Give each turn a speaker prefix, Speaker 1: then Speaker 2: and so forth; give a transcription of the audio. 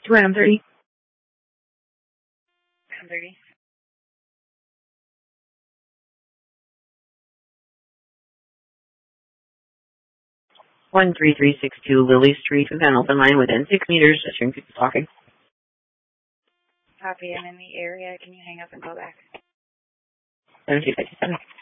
Speaker 1: Random 30.
Speaker 2: 30.
Speaker 1: One 3362 Lily Street with an open line within 6 meters. Just hearing people talking.
Speaker 2: Copy, I'm in the area. Can you hang up and call back?
Speaker 1: 7257.